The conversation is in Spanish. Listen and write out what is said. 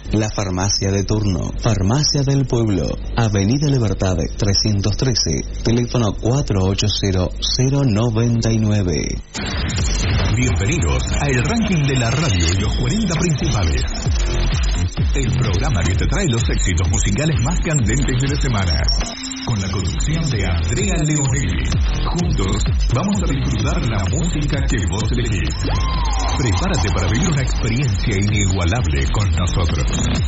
La farmacia de turno, Farmacia del Pueblo, Avenida Libertad 313, teléfono 480-099. Bienvenidos a el ranking de la radio y los 40 principales. El programa que te trae los éxitos musicales más candentes de la semana. Con la conducción de Andrea Leonelli. Juntos vamos a disfrutar la música que vos elegís. Prepárate para vivir una experiencia inigualable con nosotros.